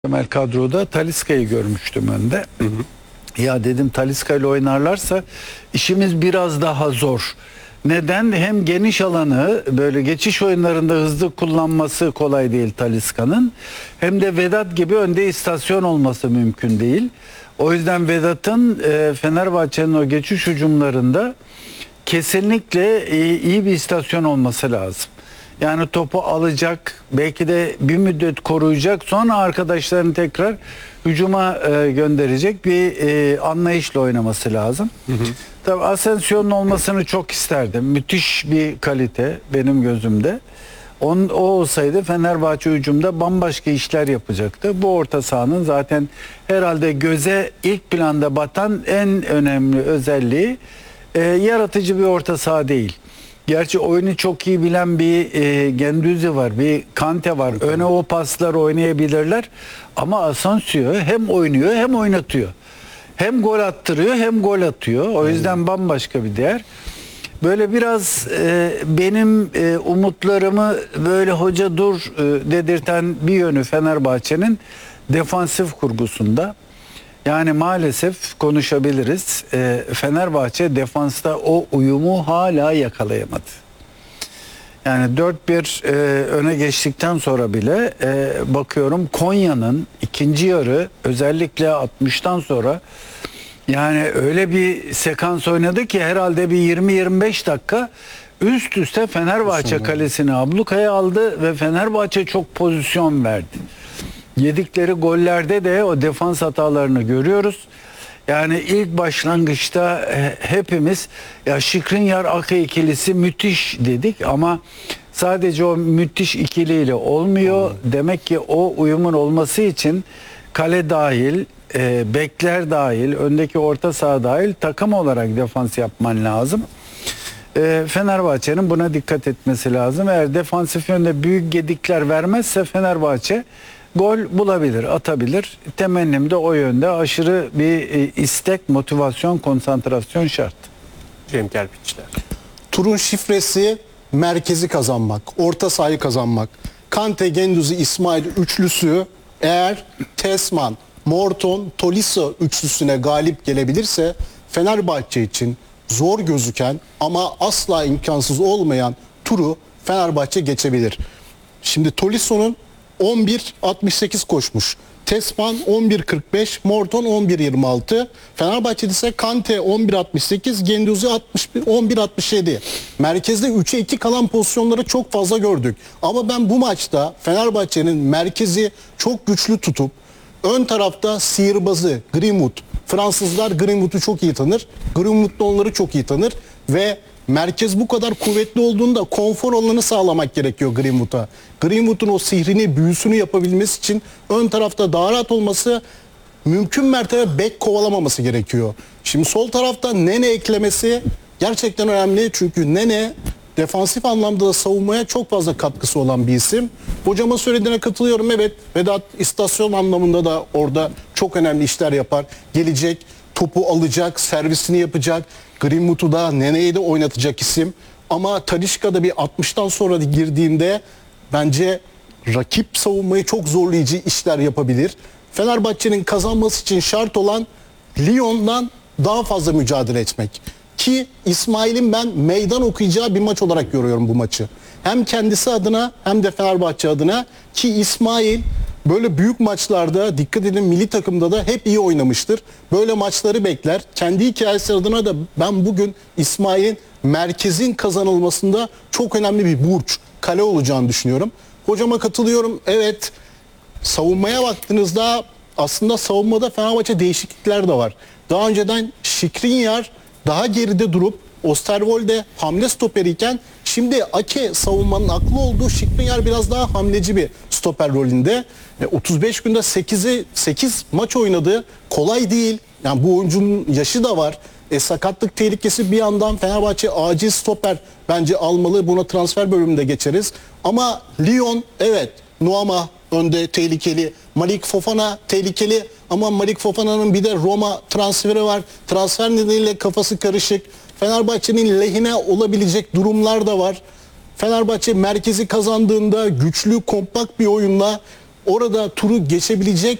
Temel kadroda Talisca'yı görmüştüm önde. Hı hı. Ya dedim Talisca ile oynarlarsa işimiz biraz daha zor. Neden? Hem geniş alanı böyle geçiş oyunlarında hızlı kullanması kolay değil Talisca'nın. Hem de Vedat gibi önde istasyon olması mümkün değil. O yüzden Vedat'ın Fenerbahçe'nin o geçiş hücumlarında kesinlikle iyi bir istasyon olması lazım. Yani topu alacak, belki de bir müddet koruyacak, sonra arkadaşlarını tekrar hücuma gönderecek bir anlayışla oynaması lazım. Hı hı. Tabii Asensio'nun olmasını çok isterdim. Müthiş bir kalite benim gözümde. O olsaydı Fenerbahçe hücumda bambaşka işler yapacaktı. Bu orta sahanın zaten herhalde göze ilk planda batan en önemli özelliği yaratıcı bir orta saha değil. Gerçi oyunu çok iyi bilen bir Gendüzi var, bir Kante var. Öne o paslar oynayabilirler. Ama Asensio hem oynuyor hem oynatıyor. Hem gol attırıyor hem gol atıyor. O yüzden bambaşka bir değer. Böyle biraz benim umutlarımı böyle hoca dur dedirten bir yönü Fenerbahçe'nin defansif kurgusunda. Yani maalesef konuşabiliriz. Fenerbahçe defansta o uyumu hala yakalayamadı. Yani 4-1 öne geçtikten sonra bile bakıyorum Konya'nın ikinci yarı özellikle 60'tan sonra yani öyle bir sekans oynadı ki herhalde bir 20-25 dakika üst üste Fenerbahçe kalesini ablukaya aldı ve Fenerbahçe çok pozisyon verdi. Yedikleri gollerde de o defans hatalarını görüyoruz. Yani ilk başlangıçta hepimiz ya Skriniar-Ake ikilisi müthiş dedik ama sadece o müthiş ikiliyle olmuyor. Demek ki o uyumun olması için kale dahil, bekler dahil, öndeki orta saha dahil takım olarak defans yapman lazım. Fenerbahçe'nin buna dikkat etmesi lazım. Eğer defansif yönde büyük gedikler vermezse Fenerbahçe gol bulabilir, atabilir. Temennim de o yönde. Aşırı bir istek, motivasyon, konsantrasyon şart. Cem Kerpiçler. Turun şifresi merkezi kazanmak, orta sahayı kazanmak. Kante, Gendüzi, İsmail üçlüsü eğer Tesman, Morton, Tolisso üçlüsüne galip gelebilirse Fenerbahçe için zor gözüken ama asla imkansız olmayan turu Fenerbahçe geçebilir. Şimdi Tolisso'nun 11.68 koşmuş. Tesman 11.45, Morton 11.26. Fenerbahçe'de ise Kante 11.68, Gendüzi 11.67. Merkezde 3'e 2 kalan pozisyonları çok fazla gördük. Ama ben bu maçta Fenerbahçe'nin merkezi çok güçlü tutup ön tarafta sihirbazı Greenwood. Fransızlar Greenwood'u çok iyi tanır. Greenwood da onları çok iyi tanır ve merkez bu kadar kuvvetli olduğunda konfor alanı sağlamak gerekiyor Greenwood'a. Greenwood'un o sihrini, büyüsünü yapabilmesi için ön tarafta daha rahat olması, mümkün mertebe bek kovalamaması gerekiyor. Şimdi sol tarafta Nene eklemesi gerçekten önemli. Çünkü Nene defansif anlamda da savunmaya çok fazla katkısı olan bir isim. Hocama söylediğine katılıyorum. Evet, Vedat istasyon anlamında da orada çok önemli işler yapar. Gelecek, topu alacak, servisini yapacak. Greenwood'u da Nene'yi de oynatacak isim. Ama Talisca'da bir 60'tan sonra girdiğinde bence rakip savunmayı çok zorlayıcı işler yapabilir. Fenerbahçe'nin kazanması için şart olan Lyon'dan daha fazla mücadele etmek. Ki İsmail'in ben meydan okuyacağı bir maç olarak görüyorum bu maçı. Hem kendisi adına hem de Fenerbahçe adına ki İsmail böyle büyük maçlarda dikkat edin milli takımda da hep iyi oynamıştır. Böyle maçları bekler. Kendi hikayesi adına da ben bugün İsmail'in merkezin kazanılmasında çok önemli bir burç, kale olacağını düşünüyorum. Hocama katılıyorum. Evet, savunmaya baktığınızda aslında savunmada Fenerbahçe değişiklikler de var. Daha önceden Skriniar daha geride durup Osterwolde hamle stoperiyken şimdi Ake savunmanın aklı olduğu Skriniar biraz daha hamleci bir stoper rolünde. 35 günde 8 maç oynadı. Kolay değil. Yani bu oyuncunun yaşı da var. Sakatlık tehlikesi bir yandan Fenerbahçe acil stoper bence almalı. Buna transfer bölümünde geçeriz. Ama Lyon evet Nuama önde tehlikeli. Malik Fofana tehlikeli. Ama Malik Fofana'nın bir de Roma transferi var. Transfer nedeniyle kafası karışık. Fenerbahçe'nin lehine olabilecek durumlar da var. Fenerbahçe merkezi kazandığında güçlü, kompakt bir oyunla orada turu geçebilecek